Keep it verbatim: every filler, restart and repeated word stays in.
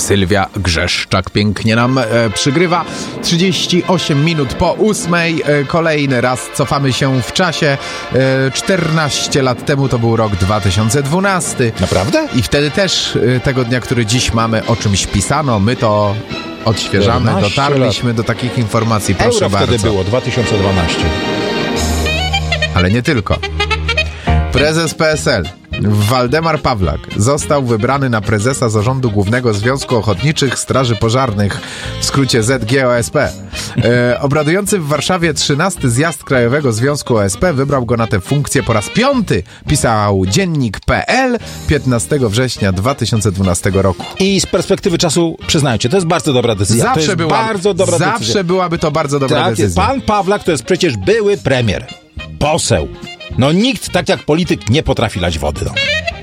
Sylwia Grzeszczak pięknie nam e, przygrywa. trzydzieści osiem minut po ósmej. E, kolejny raz cofamy się w czasie. E, czternaście lat temu to był rok dwa tysiące dwunasty. Naprawdę? I wtedy też e, tego dnia, który dziś mamy, o czymś pisano. My to odświeżamy, dotarliśmy lat. do takich informacji. Proszę Euro bardzo. wtedy było, dwa tysiące dwanaście. Ale nie tylko. Prezes P S L Waldemar Pawlak został wybrany na prezesa Zarządu Głównego Związku Ochotniczych Straży Pożarnych, w skrócie Z G O S P. E, obradujący w Warszawie trzynasty Zjazd Krajowego Związku O S P wybrał go na tę funkcję po raz piąty, pisał Dziennik kropka pe el piętnastego września dwa tysiące dwunastego roku. I z perspektywy czasu, przyznajcie, to jest bardzo dobra decyzja. Zawsze, to jest była, bardzo dobra zawsze decyzja. byłaby to bardzo dobra tak, decyzja. Pan Pawlak to jest przecież były premier, poseł. No nikt tak jak polityk nie potrafi lać wody. No.